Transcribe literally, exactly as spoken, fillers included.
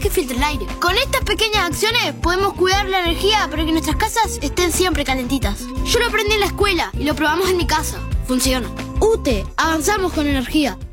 que filtra el aire. Con estas pequeñas acciones podemos cuidar la energía para que nuestras casas estén siempre calentitas. Yo lo aprendí en la escuela y lo probamos en mi casa. Funciona. U T E, avanzamos con energía.